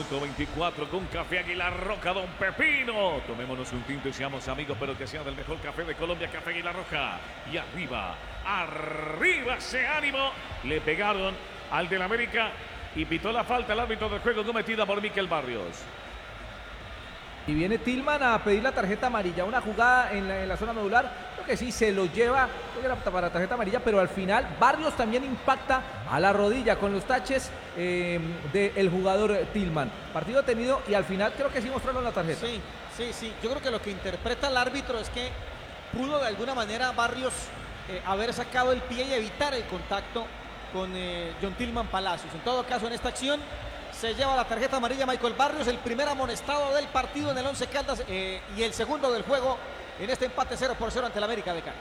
Minuto 24 con Café Águila Roja, Don Pepino. Tomémonos un tinto y seamos amigos, pero que sea del mejor café de Colombia, Café Águila Roja. Y arriba, arriba ese ánimo. Le pegaron al del América y pitó la falta el árbitro del juego cometida por Miquel Barrios. Y viene Tillman a pedir la tarjeta amarilla, una jugada en la zona medular, creo que sí, se lo lleva para tarjeta amarilla, pero al final Barrios también impacta a la rodilla con los taches del jugador Tillman. Partido tenido y al final creo que sí mostraron la tarjeta. Sí, yo creo que lo que interpreta el árbitro es que pudo de alguna manera Barrios haber sacado el pie y evitar el contacto con John Tillman Palacios. En todo caso, en esta acción se lleva la tarjeta amarilla Michael Barrios, el primer amonestado del partido en el Once Caldas y el segundo del juego en este empate 0-0 ante el América de Cali.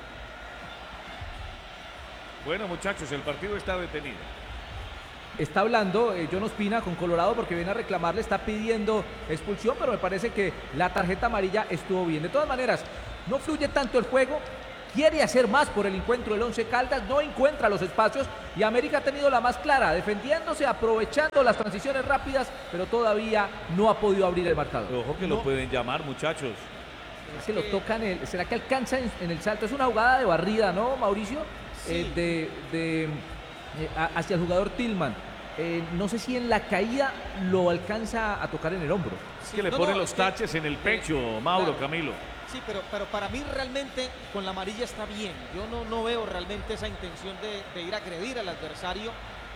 Bueno, muchachos, el partido está detenido. Está hablando John Ospina con Colorado porque viene a reclamarle, está pidiendo expulsión, pero me parece que la tarjeta amarilla estuvo bien. De todas maneras, no fluye tanto el juego. Quiere hacer más por el encuentro del Once Caldas, no encuentra los espacios y América ha tenido la más clara, defendiéndose, aprovechando las transiciones rápidas, pero todavía no ha podido abrir el marcador. Ojo que lo pueden llamar, muchachos. Se lo tocan, ¿será que alcanza en el salto? Es una jugada de barrida, ¿no, Mauricio? Sí. Hacia el jugador Tillman. No sé si en la caída lo alcanza a tocar en el hombro. Es que le ponen los taches en el pecho, Mauro, claro. Camilo. Sí, pero para mí realmente con la amarilla está bien. Yo no veo realmente esa intención de ir a agredir al adversario.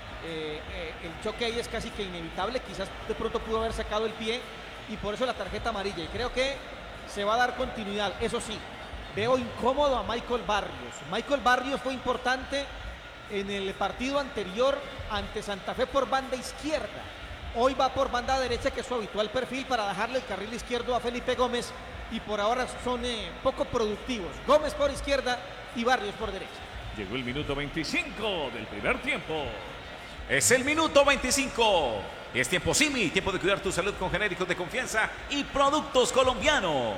El choque ahí es casi que inevitable. Quizás de pronto pudo haber sacado el pie y por eso la tarjeta amarilla. Y creo que se va a dar continuidad. Eso sí, veo incómodo a Michael Barrios. Michael Barrios fue importante en el partido anterior ante Santa Fe por banda izquierda. Hoy va por banda derecha, que es su habitual perfil, para dejarle el carril izquierdo a Felipe Gómez. Y por ahora son poco productivos. Gómez por izquierda y Barrios por derecha. Llegó el minuto 25 del primer tiempo. Es el minuto 25. Es tiempo Simi, tiempo de cuidar tu salud con genéricos de confianza y productos colombianos.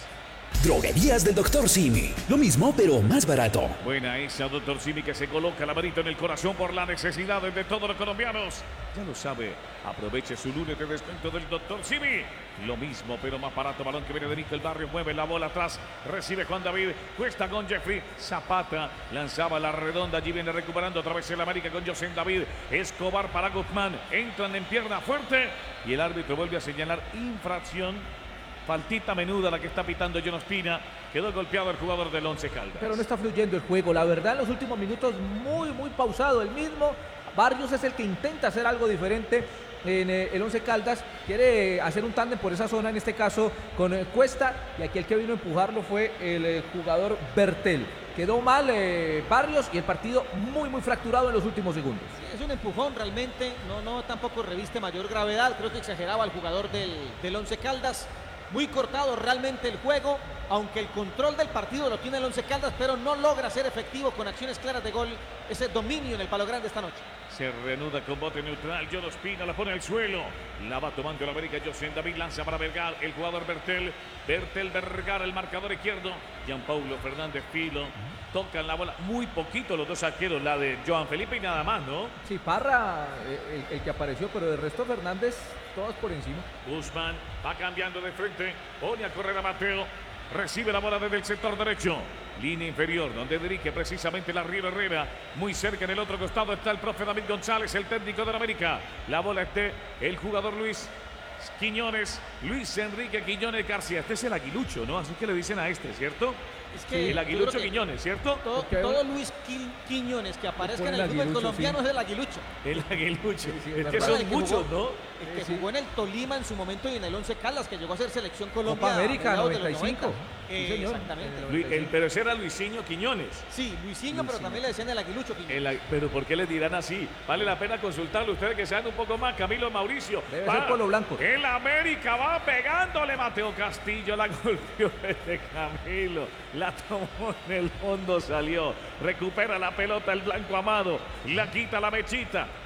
Droguerías del Dr. Simi. Lo mismo, pero más barato. Buena esa, Dr. Simi, que se coloca la manito en el corazón por las necesidades de todos los colombianos. Ya lo sabe, aproveche su lunes de descuento del Dr. Simi. Lo mismo, pero más barato. Balón que viene de Miquel Barrios, mueve la bola atrás. Recibe Juan David, cuesta con Jeffrey Zapata. Lanzaba la redonda, allí viene recuperando otra vez el América con José David. Escobar para Guzmán, entran en pierna fuerte. Y el árbitro vuelve a señalar infracción. Faltita menuda la que está pitando John Ospina. Quedó golpeado el jugador del Once Caldas. Pero no está fluyendo el juego. La verdad, en los últimos minutos muy pausado. El mismo Barrios es el que intenta hacer algo diferente en el Once Caldas. Quiere hacer un tándem por esa zona, en este caso con Cuesta. Y aquí el que vino a empujarlo fue el jugador Bertel. Quedó mal Barrios y el partido muy fracturado en los últimos segundos. Sí, es un empujón realmente. No tampoco reviste mayor gravedad. Creo que exageraba el jugador del Once Caldas. Muy cortado realmente el juego, aunque el control del partido lo tiene el Once Caldas, pero no logra ser efectivo con acciones claras de gol, ese dominio en el Palo Grande esta noche. Se reanuda con bote neutral, John Ospina la pone al suelo, la va tomando el América, José David lanza para Vergara, el jugador Bertel Vergara, el marcador izquierdo, Gianpaulo Fernández Filo, tocan la bola, muy poquito los dos arqueros, la de Joan Felipe y nada más, ¿no? Sí, Parra, el que apareció, pero de resto Fernández, todos por encima. Guzmán va cambiando de frente, pone a correr a Mateo, recibe la bola desde el sector derecho, línea inferior, donde dirige precisamente la Riva Herrera, muy cerca en el otro costado está el profe David González, el técnico de la América, la bola es el jugador Luis Enrique Quiñones García, este es el aguilucho, ¿no? Así que le dicen a este, ¿cierto? Es que el aguilucho Quiñones, ¿cierto? Todo Luis Quiñones que aparezca en el fútbol colombiano es el aguilucho. El aguilucho, Sí, es que son muchos, ¿no? El que jugó en el Tolima en su momento y en el Once Caldas, que llegó a ser selección Colombia. Copa América, a mediados de los 95. 90. Sí, señor. Exactamente. Pero ese era Luisinho Quiñones. Sí, Luisinho, pero también le decían el aguilucho Quiñones. Pero ¿por qué les dirán así? Vale la pena consultarlo ustedes que saben un poco más. Camilo Mauricio. Debe ser Polo Blanco. El América va pegándole. Mateo Castillo la golpeó de Camilo. La tomó en el fondo, salió. Recupera la pelota el Blanco Amado. La quita la mechita.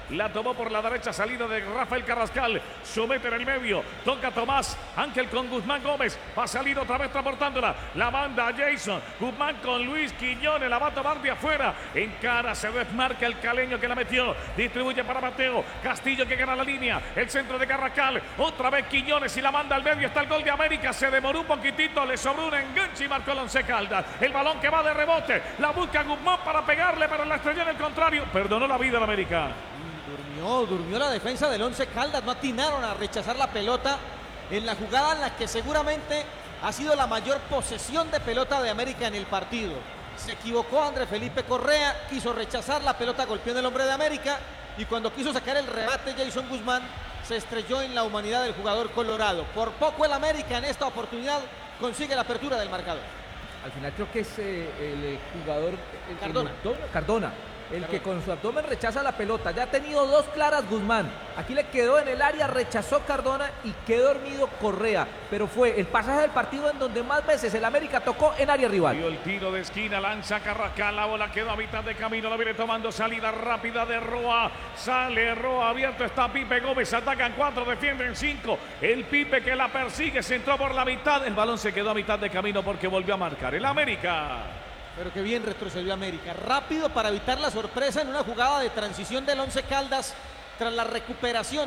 La tomó por la derecha, salida de Rafael Carrascal. Somete en el medio. Toca Tomás. Ángel con Guzmán Gómez. Va a salir otra vez transportándola. La manda a Jason. Guzmán con Luis Quiñones. La va a tomar de afuera. En cara se desmarca el caleño que la metió. Distribuye para Mateo. Castillo que gana la línea. El centro de Carrascal. Otra vez Quiñones y la manda al medio. Está el gol de América. Se demoró un poquitito. Le sobró un enganche y marcó el Once Caldas. El balón que va de rebote. La busca Guzmán para pegarle, pero la estrelló en el contrario. Perdonó la vida de América. Durmió la defensa del Once Caldas. No atinaron a rechazar la pelota en la jugada en la que seguramente ha sido la mayor posesión de pelota de América en el partido. Se equivocó André Felipe Correa, quiso rechazar la pelota, golpeó en el hombre de América y cuando quiso sacar el remate Jason Guzmán se estrelló en la humanidad del jugador colorado. Por poco el América en esta oportunidad consigue la apertura del marcador. Al final creo que es el jugador Cardona, el que con su abdomen rechaza la pelota. Ya ha tenido dos claras Guzmán. Aquí le quedó en el área, rechazó Cardona y quedó dormido Correa. Pero fue el pasaje del partido en donde más veces el América tocó en área rival. Dio el tiro de esquina, lanza Carrascal, la bola quedó a mitad de camino, la viene tomando, salida rápida de Roa. Sale Roa, abierto está Pipe Gómez, atacan 4, defienden 5. El Pipe que la persigue, se entró por la mitad. El balón se quedó a mitad de camino porque volvió a marcar el América. Pero qué bien retrocedió América. Rápido para evitar la sorpresa en una jugada de transición del Once Caldas tras la recuperación